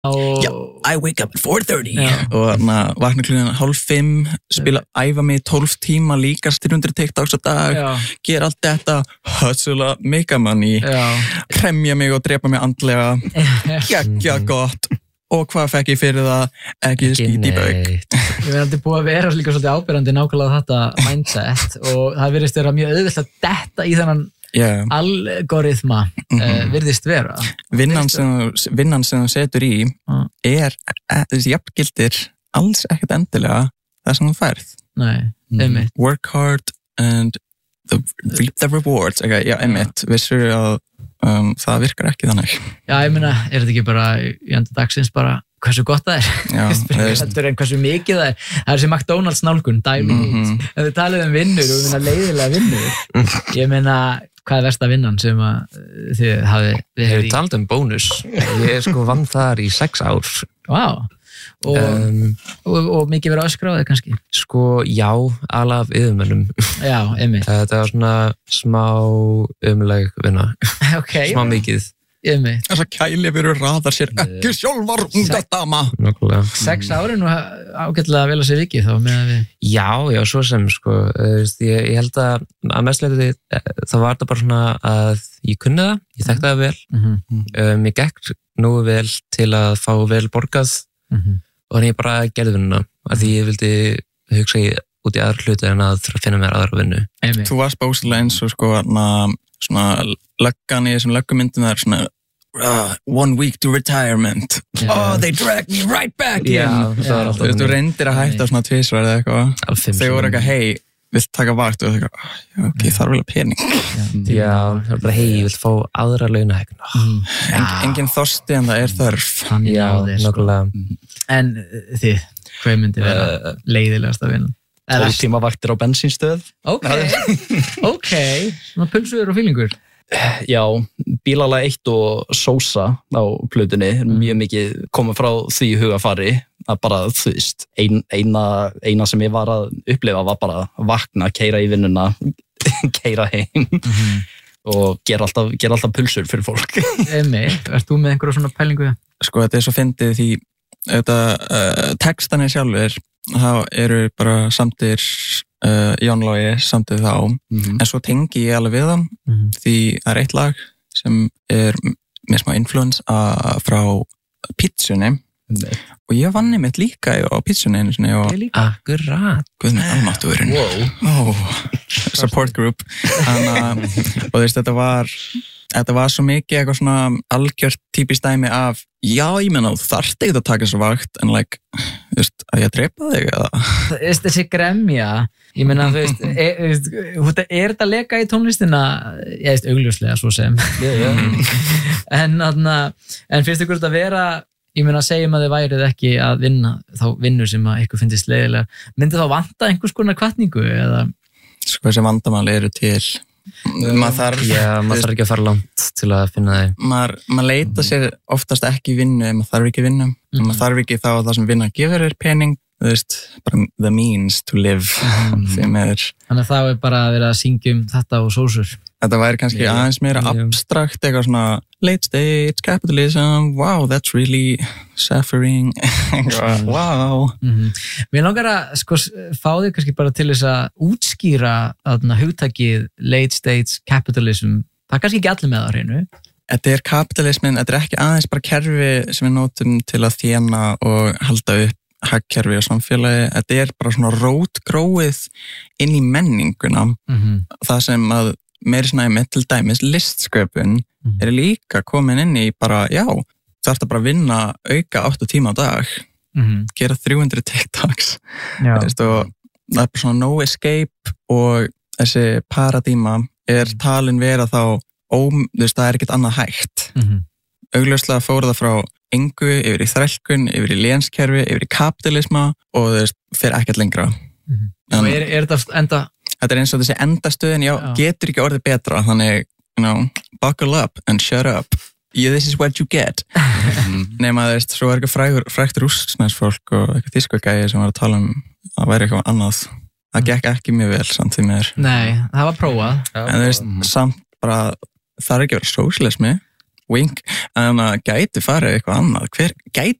I wake up at 4:30 og vakna klukkan 4:30 æfa mig 12 tíma líka 300 TikToks á dag gera allt þetta hustla, make a money kremja mig og drepa mig andlega geggja gott og hvað fekk ég fyrir það ekki skít í bauk Ég verði búið að vera líka svolítið ábyrrandi nákvæmlega þetta mindset og það virðist vera mjög auðvelt að detta í þennan algoritma virðist vera vinnan sem þú setur í þessi jafngildir alls ekkert endilega það sem þú færð einmitt work hard and reap the rewards einmitt, vissur að það virkar ekki þannig ég meina, þetta ekki bara í enda dagsins bara hversu gott það þetta en hversu mikið það það þessi McDonald's nálgun, dining eat ef þið talið vinnur og leiðilega vinnur ég meina hvað versta vinnan sem að þið hafið Ég hef talað bónus ég vann þar í 6 ár og mikið verið öskráðið kannski já, alaf yfirmönnum einmitt þetta var svona smá umleg vinna smá mikið Þessar kæli verður raðar sér ekki sjálfar dama 6 ári nú ágætlega vel að sér vikið þá með að við Já, svo sem ég held að mestlega það var þetta bara svona að ég kunni það, ég þekkti það vel ég gekk nú vel til að fá vel borgað og þannig ég bara gerði vinnuna af því ég vildi hugsa út í aðra hluti en að finna mér aðra vinnu Þú varst bókslega eins og svona löggan í þessum löggumyndum það svona 1 week to retirement they drag me right back in þú reyndir að hætta svona 2 eða eitthvað þegar voru eitthvað hey, vilt taka vakt og ok, það er vel að pening það er bara hey, ég vil fá aðra launahækkun engin þorsti en það er þörf nokkulega En þið, hvað myndi vera leiðilegast að vinna? 12 tíma vaktir á bensínstöð Ok, svona pulsuður og fílingur Já, bílalega 1 og sósa á plötunni mjög mikið komið frá því hugafari að bara, þú veist eina sem ég var að upplifa var bara að vakna, keyra í vinnuna keyra heim og gera alltaf pulsur fyrir fólk Einmitt, ert þú með einhverja svona pælingu? Sko, þetta er svo fyndið því textanir sjálfur þá eru bara samtir Jón Logi samtið þá en svo tengi ég alveg við það því það er eitt lag sem er með smá influence frá pítsunni og ég vann einmitt líka á pítsunni Akkurat Guðni almáttuðurinn support group og þú veist þetta var svo mikið eitthvað svona algjört típist dæmi af ég meina þú þarft ekki að taka þessu vakt en þú veist að ég drepa þig eða þessi gremja ég meina þú veist er þetta leka í tónlistina ég veist augljóslega svo sem en finnst ykkur þetta vera ég meina segjum að þið værið ekki að vinna þá vinnu sem að ykkur finnst leiðilega myndi þá vanta einhvers konar hvatningu eða sko þessi vandamál eru til maður þarf ekki að fara langt til að finna þig maður leita sér oftast ekki vinnu ef maður þarf ekki vinnu maður þarf ekki þá að það sem vinna gefur þér pening þú veist, bara the means to live þannig að það er bara að vera að syngja þetta og sósur þetta væri kannski aðeins meira abstrakt eitthvað svona late stage capitalism wow, that's really suffering wow Mér langar að fá þig kannski bara til þess að útskýra hugtakið late stage capitalism það er kannski ekki allir með það hreinu Þetta er kapitalismin, þetta er ekki aðeins bara kerfi sem við notum til að þéna og halda upp hagkerfi og samfélagi, þetta er bara svona rótgróið inn í menninguna það sem að meiri svona til dæmis listsköpun er líka komin inn í bara, þú ert að bara vinna auka 8 tíma á dag gera 300 TikToks og það er bara svona no escape og þessi paradíma er talin vera þá þú veist, það er ekkert annað hægt augljóslega fór það frá engu, yfir í þrælkun, yfir í lénskerfi, yfir í kapitalisma og þú veist, fer ekkert lengra og er þetta enda þetta er eins og þessi endastöðin, getur ekki orðið betra þannig, buckle up and shut up this is what you get nema þú veist, svo er eitthvað frægt rússnesfólk og eitthvað þýskugæði sem var að tala að væri eitthvað annað það gekk ekki mjög vel samt því mér Nei, það var prófað en þú veist, samt bara það er ekki að vera sósialismi wink, en gæti farið eitthvað annað, hver gæti